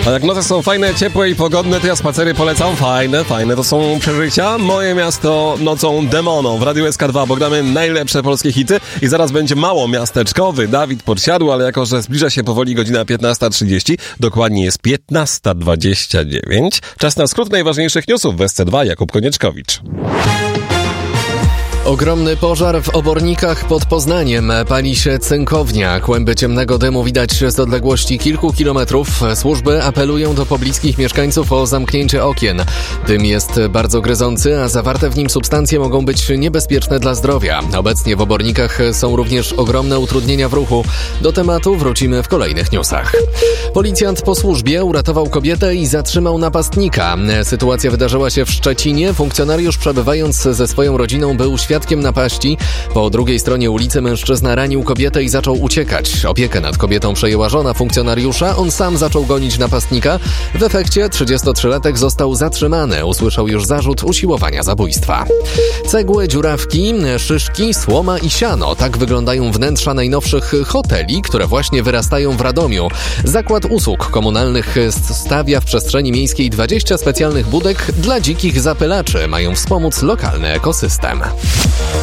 A jak noce są fajne, ciepłe i pogodne, to ja spacery polecam. Fajne to są przeżycia. Moje miasto nocą demoną. W Radiu SK2 gramy najlepsze polskie hity i zaraz będzie mało miasteczkowy. Dawid podsiadł, ale jako że zbliża się powoli godzina 15:30, dokładnie jest 15:29. Czas na skrót najważniejszych newsów w SC2. Jakub Konieczkowicz. Ogromny pożar w Obornikach pod Poznaniem. Pali się cynkownia. Kłęby ciemnego dymu widać z odległości kilku kilometrów. Służby apelują do pobliskich mieszkańców o zamknięcie okien. Dym jest bardzo gryzący, a zawarte w nim substancje mogą być niebezpieczne dla zdrowia. Obecnie w Obornikach są również ogromne utrudnienia w ruchu. Do tematu wrócimy w kolejnych newsach. Policjant po służbie uratował kobietę i zatrzymał napastnika. Sytuacja wydarzyła się w Szczecinie. Funkcjonariusz przebywając ze swoją rodziną był świadkiem napaści. Po drugiej stronie ulicy mężczyzna ranił kobietę i zaczął uciekać. Opiekę nad kobietą przejęła żona funkcjonariusza. On sam zaczął gonić napastnika. W efekcie 33-latek został zatrzymany. Usłyszał już zarzut usiłowania zabójstwa. Cegły, dziurawki, szyszki, słoma i siano. Tak wyglądają wnętrza najnowszych hoteli, które właśnie wyrastają w Radomiu. Zakład usług komunalnych stawia w przestrzeni miejskiej 20 specjalnych budek dla dzikich zapylaczy. Mają wspomóc lokalny ekosystem.